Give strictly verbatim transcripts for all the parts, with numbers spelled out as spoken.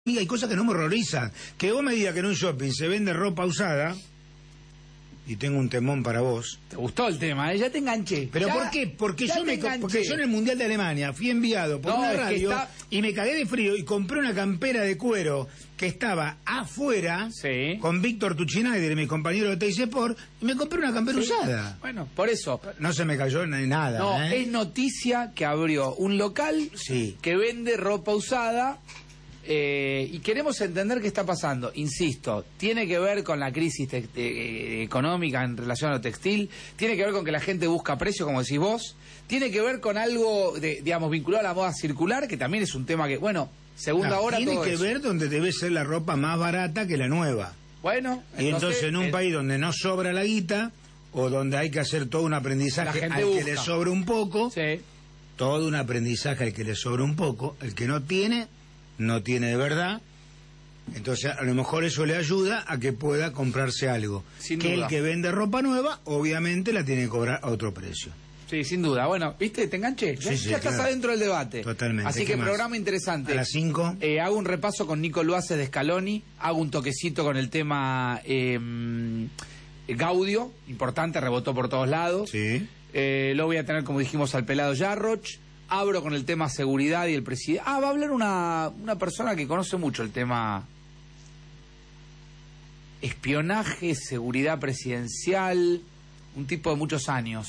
Y hay cosas que no me horrorizan. Que vos me digas que en un shopping se vende ropa usada, y tengo un temón para vos. ¿Te gustó el tema? ¿Eh? Ya te enganché. ¿Pero ya, por qué? Porque yo, me, porque yo en el Mundial de Alemania fui enviado por no, una es radio que está... y me cagué de frío y compré una campera de cuero que estaba afuera, sí, con Víctor Tuchinaider, mi compañero de Teis Sport, y me compré una campera sí. usada. Bueno, por eso. No se me cayó ni nada. No, ¿eh? es noticia que abrió un local sí. que vende ropa usada. Eh, y queremos entender qué está pasando. Insisto, tiene que ver con la crisis te te económica en relación a lo textil, tiene que ver con que la gente busca precio, como decís vos, tiene que ver con algo, de, digamos, vinculado a la moda circular, que también es un tema que, bueno, segunda no, hora tiene todo que eso. ver donde debe ser la ropa más barata que la nueva. Bueno, y entonces, entonces en un el... país donde no sobra la guita, o donde hay que hacer todo un aprendizaje al busca. que le sobra un poco, sí. todo un aprendizaje al que le sobra un poco, el que no tiene... no tiene de verdad, entonces a lo mejor eso le ayuda a que pueda comprarse algo. Sin que duda. El que vende ropa nueva, obviamente la tiene que cobrar a otro precio. Sí, sin duda. Bueno, ¿viste? ¿Te enganché? Sí, ya sí, ya estás claro. adentro del debate. Totalmente. Así que más? programa interesante. A las cinco. Eh, hago un repaso con Nico Luaces de Scaloni, hago un toquecito con el tema eh, Gaudio, importante, rebotó por todos lados. Sí. Eh, luego voy a tener, como dijimos, al pelado Yarroch. Abro con el tema seguridad y el presidente. Ah, va a hablar una, una persona que conoce mucho el tema espionaje, seguridad presidencial, un tipo de muchos años.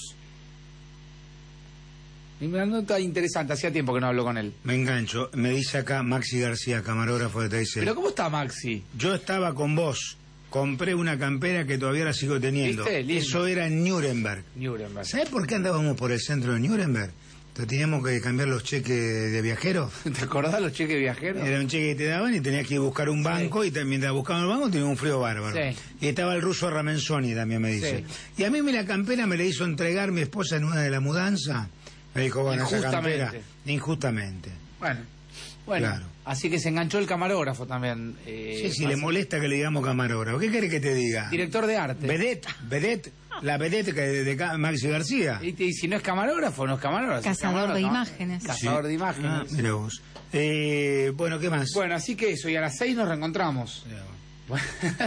Una nota interesante, hacía tiempo que no hablo con él. Me engancho, me dice acá Maxi García, camarógrafo de T I C. ¿Pero cómo está Maxi? Yo estaba con vos, compré una campera que todavía la sigo teniendo. Eso era en Nuremberg. Nuremberg. ¿Sabés por qué andábamos por el centro de Nuremberg? ¿Te teníamos que cambiar los cheques de viajeros? ¿Te acordás los cheques de viajeros? Era un cheque que te daban y tenías que ir a buscar un banco, sí. Y también mientras buscaban el banco tenía un frío bárbaro. Sí. Y estaba el ruso Ramenzoni también, me dice. Sí. Y a mí me la campera me la hizo entregar mi esposa en una de la mudanza. Me dijo, bueno, esa campera, injustamente. Bueno, bueno. Claro. Así que se enganchó el camarógrafo también. Eh, sí, sí, le molesta que le digamos camarógrafo. ¿Qué quiere que te diga? Director de arte. Vedette, vedette. La vedette de, de, de Maxi García. Y, y si no es camarógrafo, no es camarógrafo. Cazador es camarógrafo, de ¿no? imágenes. Cazador sí. de imágenes. Ah, mira vos. Eh, bueno, ¿qué más? Bueno, así que eso, y a las seis nos reencontramos. Yeah. Bueno,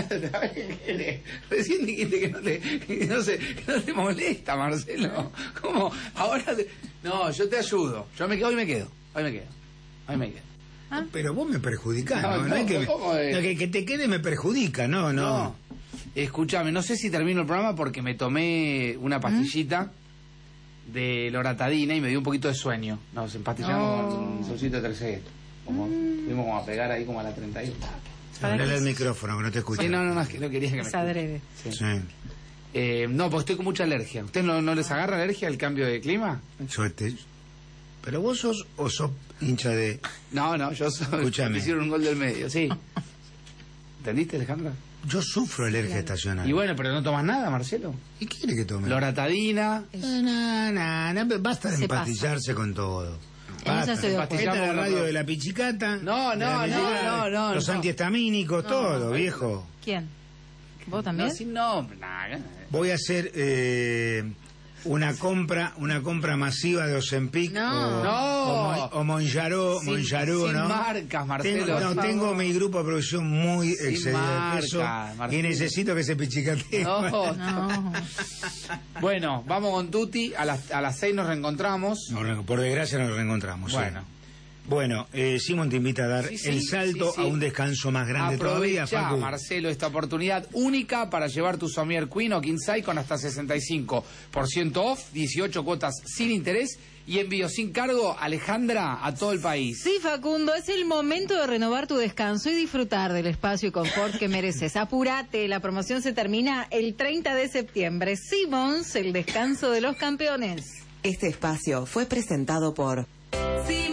recién dijiste que no te, que no sé, que no te molesta, Marcelo. ¿Cómo? Ahora te... No, yo te ayudo. Yo me quedo, hoy me quedo. Hoy me quedo. Hoy me quedo. ¿Ah? Pero vos me perjudicás, ¿no? No, no, no, es que, ¿cómo es? no, que, que te quede me perjudica, no, no. No. Escúchame, no sé si termino el programa porque me tomé una pastillita ¿Mm? de loratadina y me dio un poquito de sueño. Nos empastillamos oh. con un solcito de tercer. Como, mm. Fuimos como a pegar ahí como a la treinta y uno. Hablale al micrófono, que no te escucho. Sí, no, no, no, es que no quería que me es adrede. Sí. Sí. Eh, no, porque estoy con mucha alergia. ¿Ustedes no, no les agarra alergia al cambio de clima? Suerte. ¿Pero vos sos o sos hincha de...? No, no, yo soy... Escúchame. Hicieron un gol del medio, sí. ¿Entendiste, Alejandra? Yo sufro alergia claro. estacional. Y bueno, pero no tomas nada, Marcelo. ¿Y qué quiere que tome? Loratadina. No, no, no, no, basta de empastillarse con todo. Basta. Esta es la radio de la pichicata. No, no, no, no, no. Los no. antihistamínicos, no, todo, no, viejo. ¿Quién? ¿Vos también? No, sin nombre, nada. Voy a hacer eh, una compra, una compra masiva de Ozempic no. o, no. o, o Monjaró, sin, Monjaró, sin ¿no? marcas, Marcelo. Tengo, no, tengo mi grupo de producción muy sin excedido marca, de peso y necesito que se pichicatee. No, no. Bueno, vamos con Tuti, a las, a las seis nos reencontramos. No, por desgracia nos reencontramos. Bueno. Sí. Bueno, eh, Simón te invita a dar sí, sí, el salto sí, sí. a un descanso más grande Aprovecha, todavía, Facu. Marcelo, esta oportunidad única para llevar tu Somier Queen o King Size con hasta sesenta y cinco por ciento off, dieciocho cuotas sin interés y envío sin cargo, Alejandra, a todo el país. Sí, Facundo, es el momento de renovar tu descanso y disfrutar del espacio y confort que mereces. Apúrate, la promoción se termina el treinta de septiembre. Simons, el descanso de los campeones. Este espacio fue presentado por